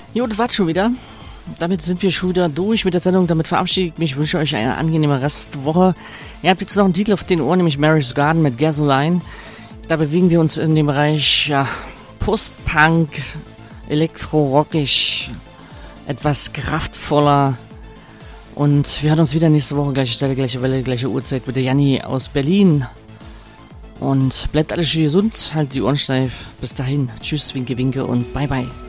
Jo, das war's schon wieder. Damit sind wir schon wieder durch mit der Sendung. Damit verabschiede ich mich. Wünsche euch eine angenehme Restwoche. Ihr habt jetzt noch einen Titel auf den Ohren, nämlich Mary's Garden mit Gasoline. Da bewegen wir uns in dem Bereich Post-Punk, Elektro-Rockig, etwas kraftvoller. Und wir hören uns wieder nächste Woche, gleiche Stelle, gleiche Welle, gleiche Uhrzeit mit der Janni aus Berlin. Und bleibt alle schön gesund, halt die Ohren steif. Bis dahin, tschüss, winke, winke und bye, bye.